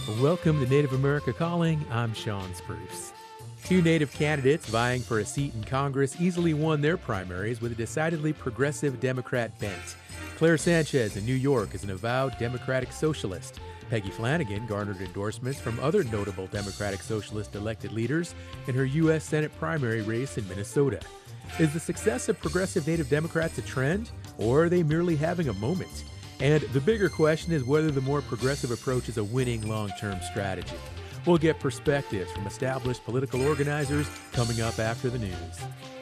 Welcome to Native America Calling. I'm Sean Spruce. Two Native candidates vying for a seat in Congress easily won their primaries with a decidedly progressive Democrat bent. Claire Sanchez in New York is an avowed Democratic socialist. Peggy Flanagan garnered endorsements from other notable Democratic Socialist elected leaders in her U.S. Senate primary race in Minnesota. Is the success of progressive Native Democrats a trend, or are they merely having a moment? And the bigger question is whether the more progressive approach is a winning long-term strategy. We'll get perspectives from established political organizers coming up after the news.